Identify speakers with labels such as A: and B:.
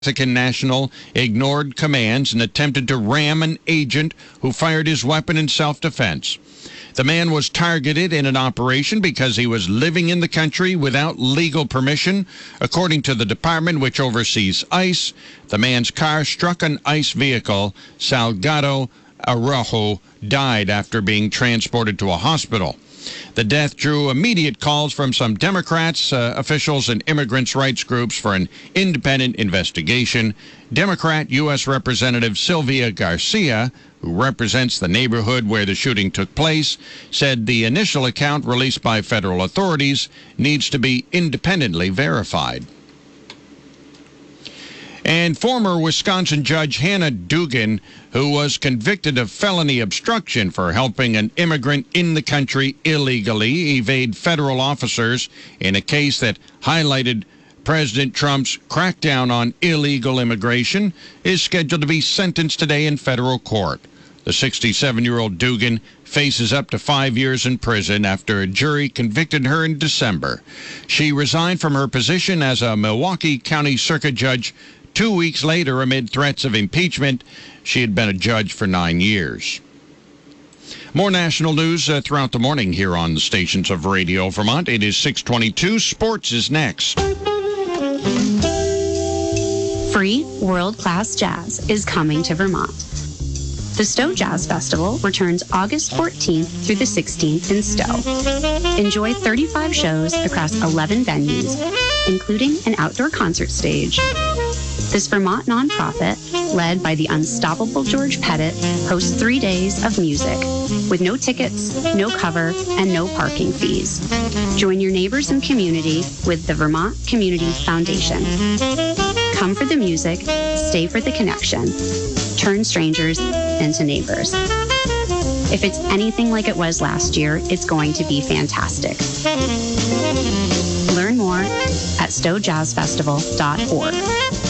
A: Mexican national ignored commands and attempted to ram an agent who fired his weapon in self-defense. The man was targeted in an operation because he was living in the country without legal permission. According to the department which oversees ICE, the man's car struck an ICE vehicle. Salgado Araujo died after being transported to a hospital. The death drew immediate calls from some Democrats, officials, and immigrants' rights groups for an independent investigation. Democrat U.S. Representative Sylvia Garcia, who represents the neighborhood where the shooting took place, said the initial account released by federal authorities needs to be independently verified. And former Wisconsin Judge Hannah Dugan, who was convicted of felony obstruction for helping an immigrant in the country illegally evade federal officers in a case that highlighted President Trump's crackdown on illegal immigration, is scheduled to be sentenced today in federal court. The 67-year-old Dugan faces up to 5 years in prison after a jury convicted her in December. She resigned from her position as a Milwaukee County Circuit Judge 2 weeks later amid threats of impeachment. She had been a judge for 9 years. More national news throughout the morning here on the stations of Radio Vermont. It is 6:22. Sports is next.
B: Free world-class jazz is coming to Vermont. The Stowe Jazz Festival returns August 14th through the 16th in Stowe. Enjoy 35 shows across 11 venues, including an outdoor concert stage. This Vermont nonprofit, led by the unstoppable George Pettit, hosts 3 days of music with no tickets, no cover, and no parking fees. Join your neighbors and community with the Vermont Community Foundation. Come for the music, stay for the connection. Turn strangers into neighbors. If it's anything like it was last year, it's going to be fantastic. Learn more at stowejazzfestival.org.